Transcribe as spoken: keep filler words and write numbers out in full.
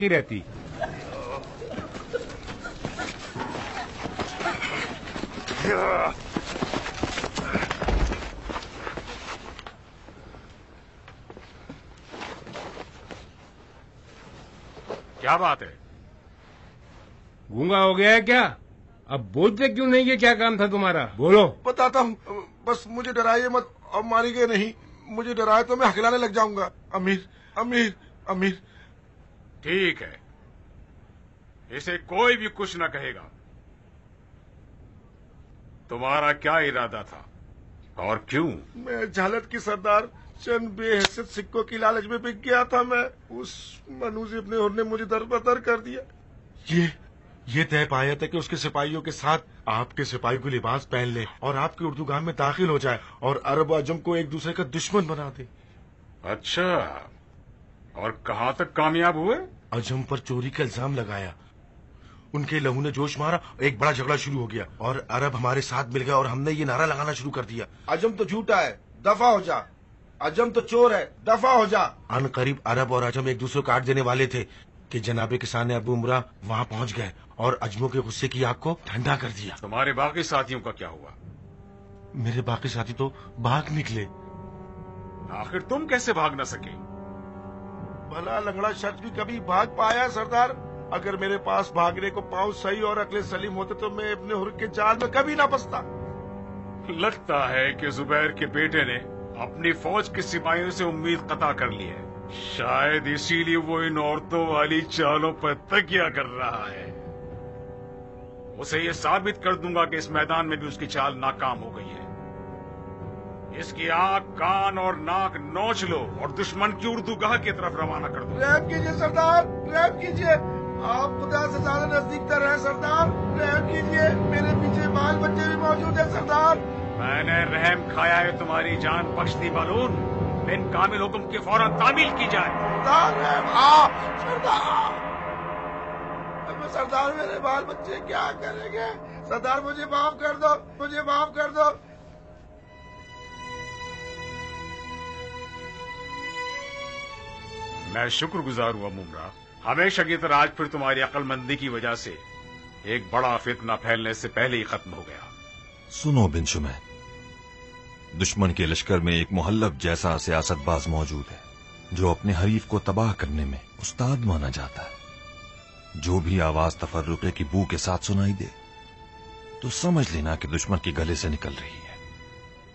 की रहती। क्या बात है? गूंगा हो गया है क्या? अब बोलते क्यों नहीं? ये क्या काम था तुम्हारा? बोलो। बताता हूँ, बस मुझे डराइए मत। अब मारिए नहीं, मुझे डराए तो मैं हकलाने लग जाऊंगा। अमीर अमीर अमीर। ठीक है, इसे कोई भी कुछ न कहेगा। तुम्हारा क्या इरादा था और क्यों? मैं झालत की सरदार चंद बेहैसियत सिक्कों की लालच में बिक गया था। मैं उस मनुजिब ने उन्होंने मुझे दरबदर कर दिया। ये ये तय पाया था कि उसके सिपाहियों के साथ आपके सिपाही को लिबास पहन ले और आपके उर्दूगाह में दाखिल हो जाए और अरब अजम को एक दूसरे का दुश्मन बना दे। अच्छा, और कहाँ तक कामयाब हुए? अजम पर चोरी का इल्जाम लगाया, उनके लहू ने जोश मारा, एक बड़ा झगड़ा शुरू हो गया और अरब हमारे साथ मिल गए और हमने ये नारा लगाना शुरू कर दिया, अजम तो झूठा है, दफा हो जा। अजम तो चोर है, दफा हो जा। अन करीब अरब और अजम एक दूसरे को काट देने वाले थे कि जनाबे किसान अबू उमरा वहाँ पहुँच गए और अजमों के गुस्से की आग को ठंडा कर दिया। तुम्हारे बाकी साथियों का क्या हुआ? मेरे बाकी साथी तो भाग निकले। आखिर तुम कैसे भाग न सके? भला लंगड़ा शख्स भी कभी भाग पाया सरदार? अगर मेरे पास भागने को पाँव सही और अकले सलीम होते तो मैं अपने हुर्र के जाल में कभी ना फंसता। लगता है कि जुबैर के बेटे ने अपनी फौज के सिपाहियों से उम्मीद कता कर ली है। शायद इसीलिए वो इन औरतों वाली चालों पर तकिया कर रहा है। उसे ये साबित कर दूंगा कि इस मैदान में भी उसकी चाल नाकाम हो गई है। इसकी आंख, कान और नाक नोच लो और दुश्मन की उर्दूगाह की तरफ रवाना कर दो। रहम कीजिए सरदार, रहम कीजिए। आप खुदा से ज्यादा नजदीक तर हैं सरदार, रहम कीजिए। मेरे पीछे बाल बच्चे भी मौजूद हैं सरदार। मैंने रहम खाया है, तुम्हारी जान बख्श दी मालूम। बिन कामिल हुक्म के फौरन तामील की जाए। सरदार रहम, आ, सरदार सरदार मेरे बाल बच्चे क्या करेंगे? सरदार मुझे माफ कर दो, मुझे माफ कर दो। मैं शुक्रगुजार हुआ मुमरा। हमेशा की तरह आज फिर तुम्हारी अक्लमंदी की वजह से एक बड़ा फितना फैलने से पहले ही खत्म हो गया। सुनो बिन शुमैर, दुश्मन के लश्कर में एक मुहल्लब जैसा सियासतबाज मौजूद है जो अपने हरीफ को तबाह करने में उस्ताद माना जाता है। जो भी आवाज तफर्रुके की बू के साथ सुनाई दे तो समझ लेना कि दुश्मन के गले से निकल रही है।